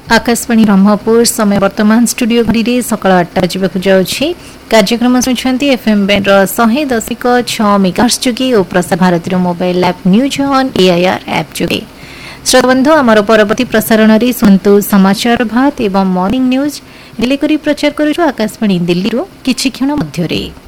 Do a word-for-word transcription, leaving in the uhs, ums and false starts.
आकाशवाणी ब्रह्मपुर समय वर्तमान स्टूडियो घड़ी सकाल आठटा बजक जाऊँगी। कार्यक्रम शुणुंट एफएम बैंड शहे दशमिक छह मेगाहर्ट्ज जोगे और Prasar Bharati mobile app news on AIR app जोगे। श्रोता बंधु आमर परवर्ती प्रसारण में शुणु समाचार भात एवं मॉर्निंग न्यूज रिले करी प्रचार करुछु आकाशवाणी दिल्ली किछि क्षण मध्यरे।